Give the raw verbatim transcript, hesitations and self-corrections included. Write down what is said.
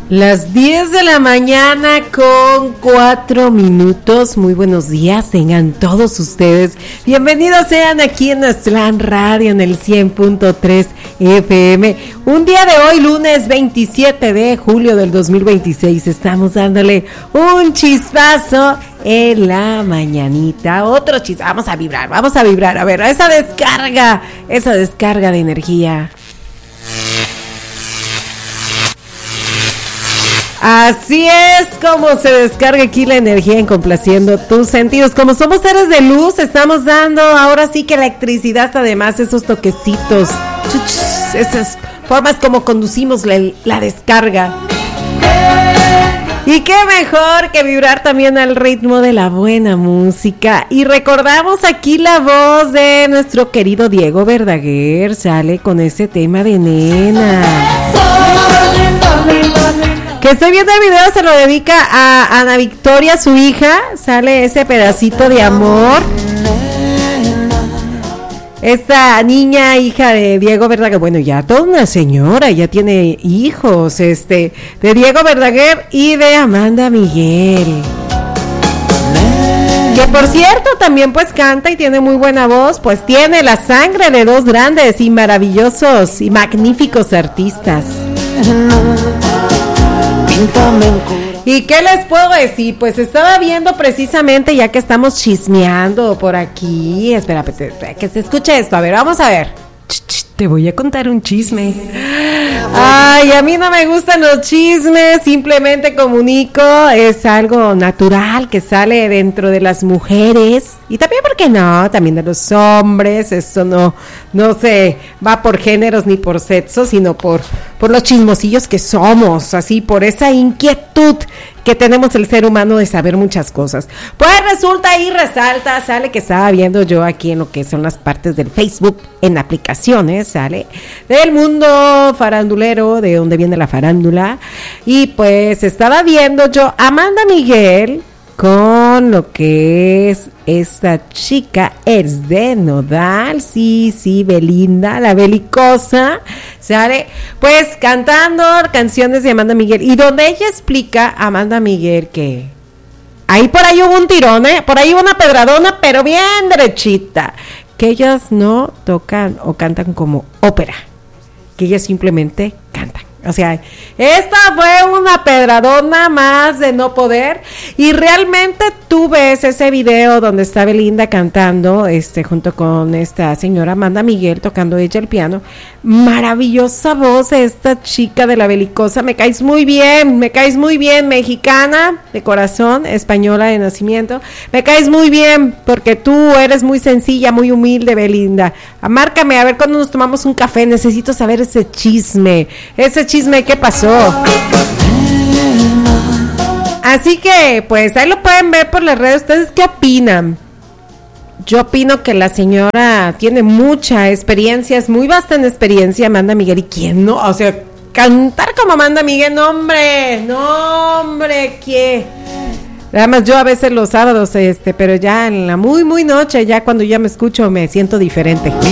Las diez de la mañana con cuatro minutos. Muy buenos días, tengan todos ustedes. Bienvenidos sean aquí en Aztlán Radio en el cien punto tres F M. Un día de hoy, lunes veintisiete de julio del dos mil veintiséis. Estamos dándole un chispazo en la mañanita. Otro chispazo. Vamos a vibrar, vamos a vibrar. A ver, esa descarga, esa descarga de energía. Así es como se descarga aquí la energía en complaciendo tus sentidos. Como somos seres de luz, estamos dando ahora sí que electricidad, además esos toquecitos, esas formas como conducimos la, la descarga. Y qué mejor que vibrar también al ritmo de la buena música. Y recordamos aquí la voz de nuestro querido Diego Verdaguer, sale con ese tema de Nena. Que estoy viendo el video, se lo dedica a Ana Victoria, su hija. Sale ese pedacito de amor. Esta niña, hija de Diego Verdaguer, bueno, ya toda una señora, ya tiene hijos, este, de Diego Verdaguer y de Amanda Miguel. Que por cierto, también pues canta y tiene muy buena voz, pues tiene la sangre de dos grandes y maravillosos y magníficos artistas. ¿Y qué les puedo decir? Pues estaba viendo precisamente, ya que estamos chismeando por aquí. Espera, espera, que se escuche esto. A ver, vamos a ver. Te voy a contar un chisme. Ay, a mí no me gustan los chismes, simplemente comunico, es algo natural que sale dentro de las mujeres y también, ¿por qué no? También de los hombres. Esto no, no se va por géneros ni por sexo, sino por, por los chismosillos que somos, así, por esa inquietud que tenemos el ser humano de saber muchas cosas. Pues resulta y resalta, sale que estaba viendo yo aquí en lo que son las partes del Facebook, en aplicaciones, sale, del mundo farandulero, de donde viene la farándula, y pues estaba viendo yo a Amanda Miguel con lo que es esta chica, es de Nodal, sí, sí, Belinda, la belicosa, ¿sale? Pues cantando canciones de Amanda Miguel, y donde ella explica a Amanda Miguel que ahí por ahí hubo un tirón, ¿eh? Por ahí hubo una pedradona, pero bien derechita, que ellas no tocan o cantan como ópera, que ellas simplemente cantan. O sea, esta fue una pedradona más de no poder, y realmente tú ves ese video donde está Belinda cantando, este, junto con esta señora Amanda Miguel, tocando ella el piano. Maravillosa voz esta chica de la belicosa, me caes muy bien, me caes muy bien, mexicana de corazón, española de nacimiento, me caes muy bien, porque tú eres muy sencilla, muy humilde, Belinda. Márcame, a ver cuando nos tomamos un café, necesito saber ese chisme, ese chisme, ¿qué pasó? Así que, pues, ahí lo pueden ver por las redes. ¿Ustedes qué opinan? Yo opino que la señora tiene mucha experiencia, es muy vasta en experiencia, Amanda Miguel, ¿y quién no? O sea, cantar como Amanda Miguel, no hombre, no hombre, ¿qué? Además yo a veces los sábados, este, pero ya en la muy, muy noche, ya cuando ya me escucho me siento diferente.